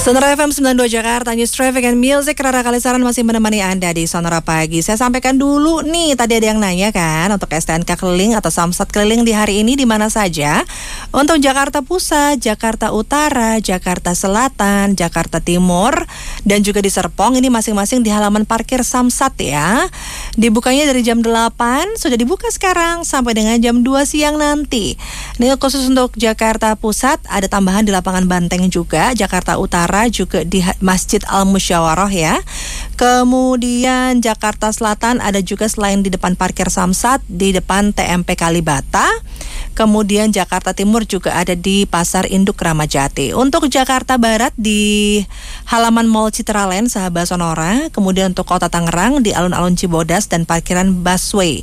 Sonora FM 92 Jakarta, News Traffic and Music. Rara Kalisaran masih menemani Anda di Sonora Pagi. Saya sampaikan dulu nih, tadi ada yang nanya kan untuk STNK keliling atau Samsat keliling di hari ini di mana saja. Untuk Jakarta Pusat, Jakarta Utara, Jakarta Selatan, Jakarta Timur, dan juga di Serpong. Ini masing-masing di halaman parkir Samsat ya. Dibukanya dari jam 8, sudah dibuka sekarang sampai dengan jam 2 siang nanti. Ini khusus untuk Jakarta Pusat, ada tambahan di lapangan Banteng juga. Jakarta Utara juga di Masjid Al-Musyawarah ya. Kemudian Jakarta Selatan ada juga selain di depan parkir Samsat, di depan TMP Kalibata. Kemudian Jakarta Timur juga ada di Pasar Induk Ramadjati. Untuk Jakarta Barat di halaman Mall Citraland, sahabat Sonora. Kemudian untuk Kota Tangerang di alun-alun Cibodas dan parkiran busway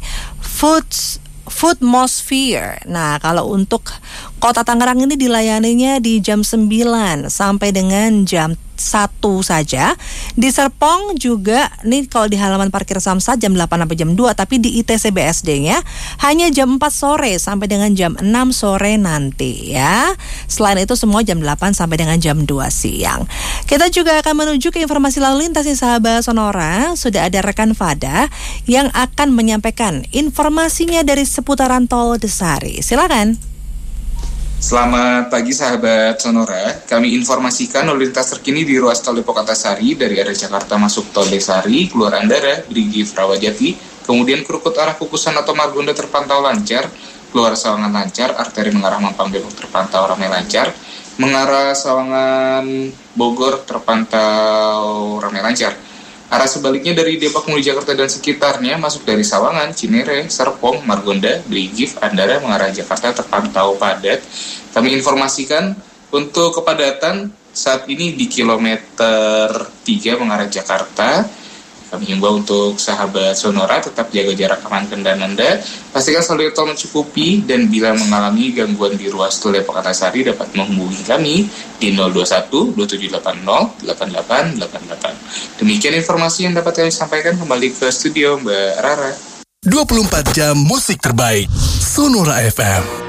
Foodmosphere. Nah, kalau untuk Kota Tangerang ini dilayaninya di jam 9 sampai dengan jam 1 saja. Di Serpong juga nih kalau di halaman parkir Samsat jam 8 sampai jam 2, tapi di ITC BSD-nya hanya jam 4 sore sampai dengan jam 6 sore nanti ya. Selain itu semua jam 8 sampai dengan jam 2 siang. Kita juga akan menuju ke informasi lalu lintas nih sahabat Sonora. Sudah ada rekan Fada yang akan menyampaikan informasinya dari seputaran Tol Desari. Silakan. Selamat pagi sahabat Sonora, kami informasikan lalu lintas terkini di ruas tol Depok Antasari dari arah Jakarta masuk tol Desari, keluar Andara, Brigi Rawajati, kemudian Krukut arah Kukusan atau Margonda terpantau lancar, keluar Sawangan lancar, arteri mengarah Mampang Depok terpantau ramai lancar, mengarah Sawangan Bogor terpantau ramai lancar. Arah sebaliknya dari Depok menuju Jakarta dan sekitarnya masuk dari Sawangan, Cinere, Serpong, Margonda, Brigif, Andara mengarah Jakarta terpantau padat. Kami informasikan untuk kepadatan saat ini di kilometer 3 mengarah Jakarta. Kami himbau untuk sahabat Sonora tetap jaga jarak aman kendaraan Anda. Pastikan selalu tol mencukupi dan bila mengalami gangguan di ruas tol Depok Antasari dapat menghubungi kami di 021 2780 8888. Demikian informasi yang dapat kami sampaikan. Kembali ke studio Mbak Rara. 24 jam musik terbaik Sonora FM.